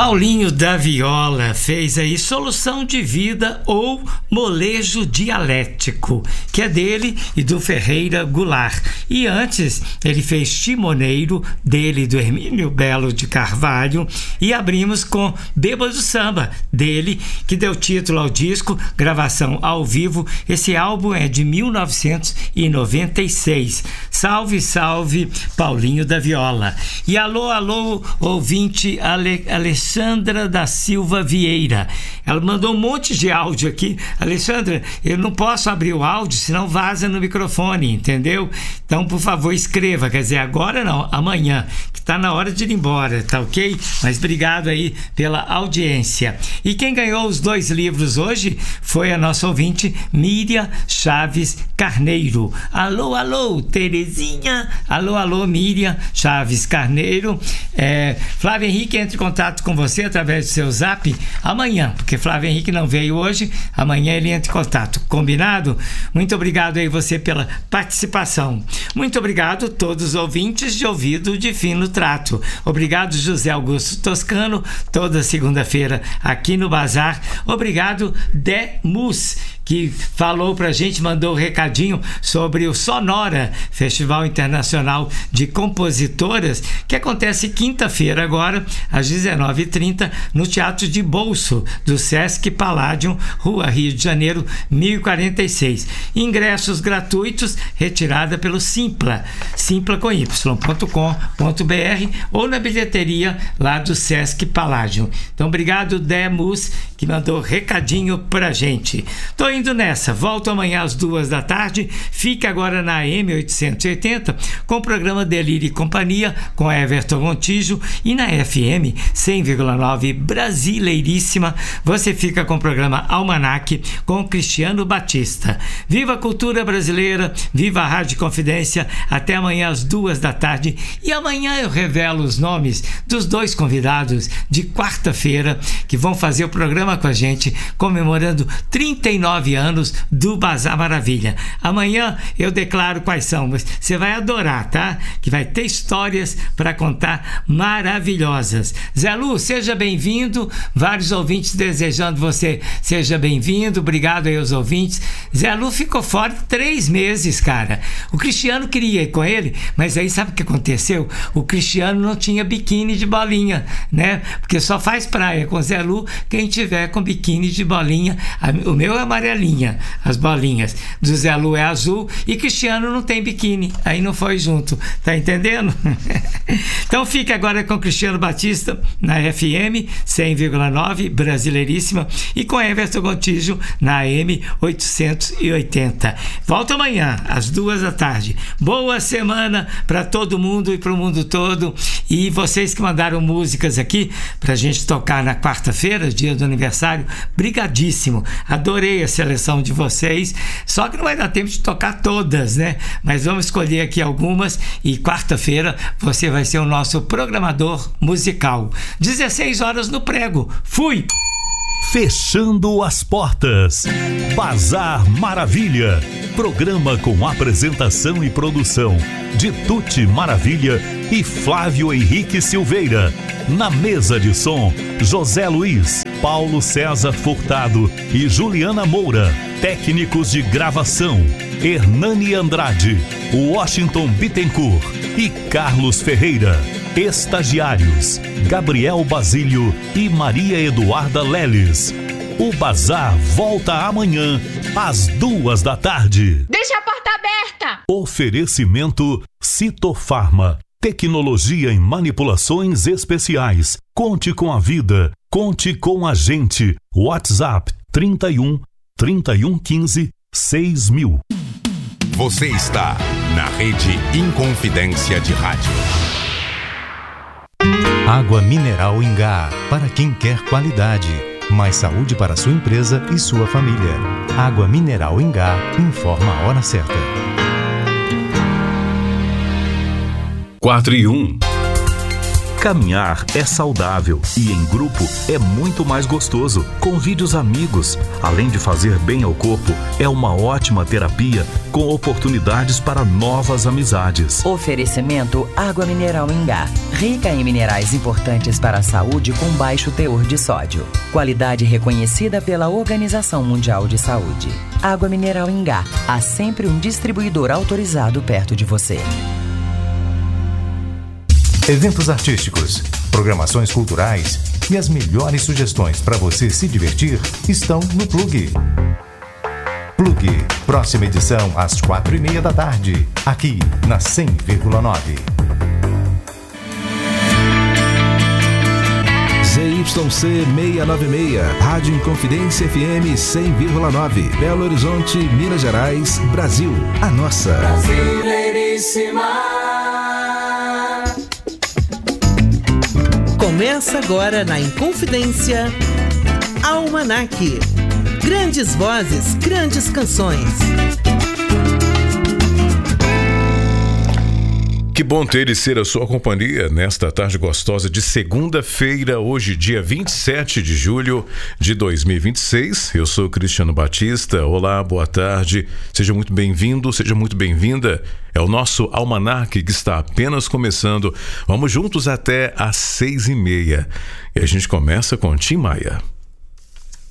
Paulinho da Viola fez aí Solução de Vida ou Molejo Dialético, que é dele e do Ferreira Goulart. E antes ele fez Timoneiro, dele e do Hermínio Belo de Carvalho. E abrimos com Bêbado Samba, dele, que deu título ao disco, gravação ao vivo. Esse álbum é de 1996. Salve, salve, Paulinho da Viola. E alô, alô, ouvinte Alexandra da Silva Vieira. Ela mandou um monte de áudio aqui. Alexandra, eu não posso abrir o áudio, senão vaza no microfone, entendeu? Então, por favor, escreva. Quer dizer, agora não, amanhã, que está na hora de ir embora, tá ok? Mas obrigado aí pela audiência. E quem ganhou os 2 livros hoje foi a nossa ouvinte Miriam Chaves Carneiro. Alô, alô, Terezinha. Alô, alô, Miriam Chaves Carneiro. Flávio Henrique entra em contato com você através do seu zap amanhã, porque Flávio Henrique não veio hoje, amanhã ele entra em contato, combinado? Muito obrigado aí você pela participação. Muito obrigado a todos os ouvintes de ouvido de fino trato. Obrigado José Augusto Toscano, toda segunda-feira aqui no Bazar. Obrigado Demus, que falou pra gente, mandou um recadinho sobre o Sonora, Festival Internacional de Compositoras, que acontece quinta-feira agora, às 19h30, no Teatro de Bolso, do Sesc Palladium, Rua Rio de Janeiro, 1046. Ingressos gratuitos, retirada pelo Simpla com y.com.br ou na bilheteria lá do Sesc Palladium. Então, obrigado, Demus, que mandou recadinho pra gente. Tô indo nessa, volto amanhã às 14h. Fique agora na AM 880 com o programa Delírio e Companhia com Everton Montijo, e na FM 100,9 Brasileiríssima você fica com o programa Almanac com Cristiano Batista. Viva a cultura brasileira, viva a Rádio Confidência. Até amanhã às 14h. E amanhã eu revelo os nomes dos 2 convidados de quarta-feira que vão fazer o programa com a gente, comemorando 39 anos do Bazar Maravilha. Amanhã eu declaro quais são, mas você vai adorar, tá? Que vai ter histórias para contar maravilhosas. Zé Lu, seja bem-vindo. Vários ouvintes desejando você seja bem-vindo. Obrigado aí aos ouvintes. Zé Lu ficou fora 3 meses, cara. O Cristiano queria ir com ele, mas aí sabe o que aconteceu? O Cristiano não tinha biquíni de bolinha, né? Porque só faz praia com Zé Lu quem tiver com biquíni de bolinha. O meu é amarelinha, as bolinhas. Do Zé Lu é azul e Cristiano não tem biquíni. Aí não foi junto. Tá entendendo? Então fica agora com Cristiano Batista na FM 100,9 Brasileiríssima e com Everton Gontijo na AM 880. Volto amanhã às 14h. Boa semana para todo mundo e para o mundo todo. E vocês que mandaram músicas aqui pra gente tocar na quarta-feira, dia do aniversário, brigadíssimo. Adorei a seleção de vocês. Só que não vai dar tempo de tocar todas, né? Mas vamos escolher aqui algumas e quarta-feira você vai ser o nosso programador musical. 16h no prego. Fui! Fechando as portas. Bazar Maravilha. Programa com apresentação e produção de Tuti Maravilha e Flávio Henrique Silveira. Na mesa de som, José Luiz, Paulo César Furtado e Juliana Moura. Técnicos de gravação, Hernani Andrade, Washington Bittencourt e Carlos Ferreira. Estagiários, Gabriel Basílio e Maria Eduarda Leles. O Bazar volta amanhã às 14h. Deixa a porta aberta! Oferecimento Citofarma. Tecnologia em manipulações especiais. Conte com a vida. Conte com a gente. WhatsApp 31 3115 6000. Você está na Rede Inconfidência de Rádio. Água mineral Ingá, para quem quer qualidade. Mais saúde para sua empresa e sua família. Água mineral Ingá informa a hora certa. 4:01. Caminhar é saudável e em grupo é muito mais gostoso. Convide os amigos. Além de fazer bem ao corpo, é uma ótima terapia com oportunidades para novas amizades. Oferecimento Água Mineral Ingá. Rica em minerais importantes para a saúde com baixo teor de sódio. Qualidade reconhecida pela Organização Mundial de Saúde. Água Mineral Ingá. Há sempre um distribuidor autorizado perto de você. Eventos artísticos, programações culturais e as melhores sugestões para você se divertir estão no Plug. Plug, próxima edição às 4:30 da tarde, aqui na 100,9. ZYC 696, Rádio Inconfidência FM 100,9, Belo Horizonte, Minas Gerais, Brasil. A nossa. Brasileiríssima. Começa agora na Inconfidência, Almanac. Grandes vozes, grandes canções. Que bom ter e ser a sua companhia nesta tarde gostosa de segunda-feira, hoje dia 27 de julho de 2026. Eu sou Cristiano Batista. Olá, boa tarde. Seja muito bem-vindo, seja muito bem-vinda. É o nosso Almanac que está apenas começando. Vamos juntos até às 6:30. E a gente começa com Tim Maia.